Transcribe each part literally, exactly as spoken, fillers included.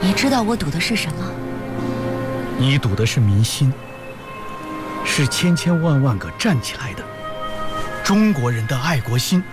你知道我赌的是什么？ 你赌的是民心，是千千万万个站起来的中国人的爱国心。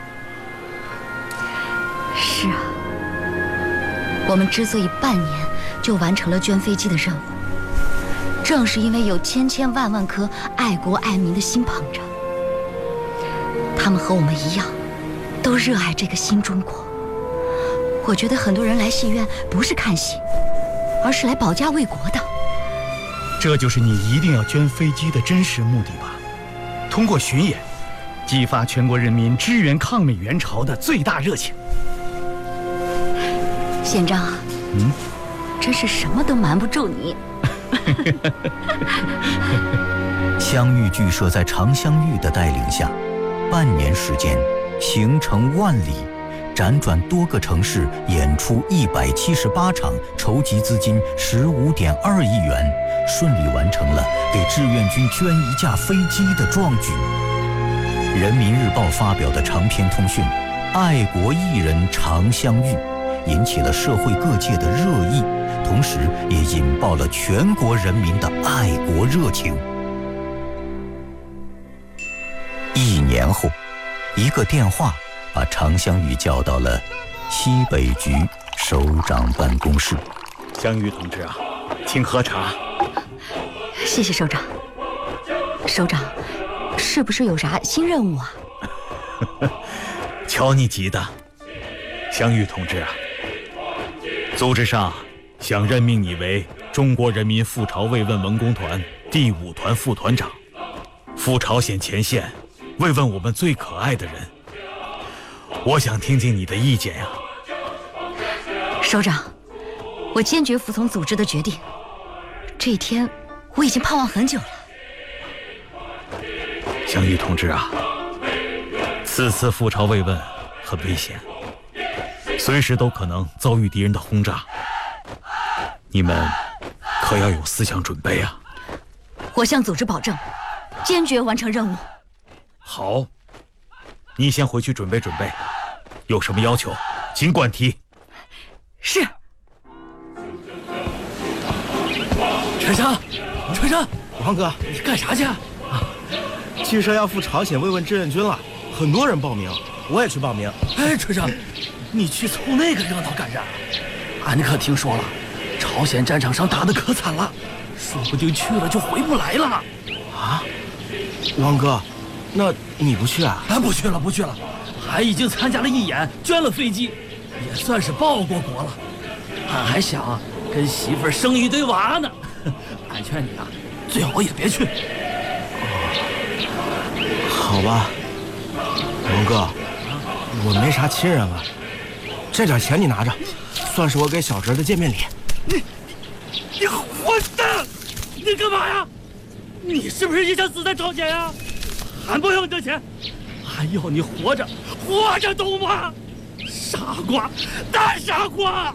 是啊，我们之所以半年就完成了捐飞机的任务，正是因为有千千万万颗爱国爱民的心捧着。他们和我们一样，都热爱这个新中国。我觉得很多人来戏院不是看戏，而是来保家卫国的。 这就是你一定要捐飞机的真实目的吧？通过巡演，激发全国人民支援抗美援朝的最大热情。 县长啊， 嗯， 真是什么都瞒不住你。 湘豫剧社在常香玉的带领下，半年时间行程万里，辗转多个城市，演出一百七十八场，筹集资金十五点二亿元，顺利完成了给志愿军捐一架飞机的壮举。人民日报发表的长篇通讯《爱国艺人常香玉》引起了社会各界的热议，同时也引爆了全国人民的爱国热情。一年后，一个电话把常香玉叫到了西北局首长办公室。 香玉同志啊，请喝茶。 谢谢首长。首长，是不是有啥新任务啊？ 瞧你急的。香玉同志啊，组织上想任命你为中国人民赴朝慰问文工团第五团副团长，赴朝鲜前线慰问我们最可爱的人。我想听听你的意见呀。 首长，我坚决服从组织的决定。这一天我已经盼望很久了。 香玉同志啊，此次赴朝慰问很危险，随时都可能遭遇敌人的轰炸，你们可要有思想准备啊。 我向组织保证，坚决完成任务。 好，你先回去准备准备，有什么要求尽管提。 是。 陈生，陈生， 王哥， 你干啥去啊？ 剧社要赴朝鲜慰问志愿军了，很多人报名，我也去报名。 哎，陈生，你去凑那个热闹干啥？俺可听说了，朝鲜战场上打得可惨了，说不定去了就回不来了。 啊，王哥，那你不去啊？ 哎，不去了，不去了。俺已经参加了义演，捐了飞机，也算是报过国了。俺还想跟媳妇儿生一堆娃呢。俺劝你啊，最好也别去。 好吧，王哥，我没啥亲人了，这点钱你拿着，算是我给小侄的见面礼。 你你混蛋！你干嘛呀？你是不是也想死在朝鲜呀？俺不要你的钱，俺要你活着，活着懂吗？傻瓜，大傻瓜！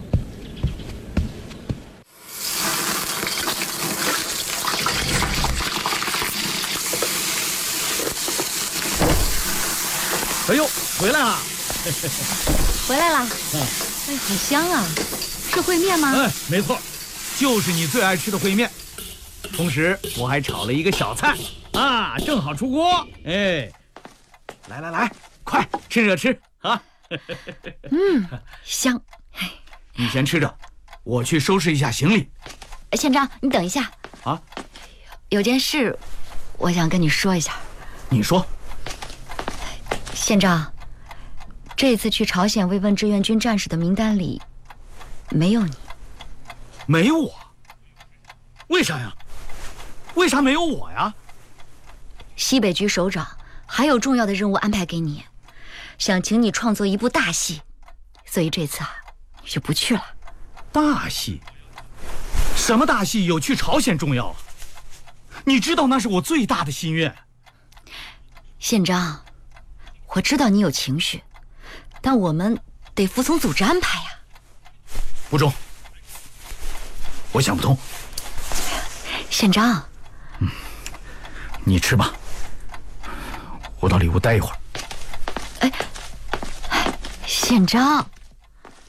哎呦，回来了！ 回来了。嗯，哎，好香啊！是烩面吗？ 哎，没错，就是你最爱吃的烩面。同时，我还炒了一个小菜啊，正好出锅。哎，来来来，快趁热吃啊！ 嗯，香。 你先吃着，我去收拾一下行李。 县长，你等一下啊， 有件事，我想跟你说一下。 你说。 县长，这次去朝鲜慰问志愿军战士的名单里，没有你。 没有我？为啥呀？为啥没有我呀？ 西北局首长还有重要的任务安排给你，想请你创作一部大戏，所以这次啊，你就不去了。 大戏？什么大戏有去朝鲜重要啊？你知道那是我最大的心愿。 县长，我知道你有情绪，但我们得服从组织安排呀。 不中，我想不通。 县长， 嗯，你吃吧，我到里屋待一会儿。 哎，县长。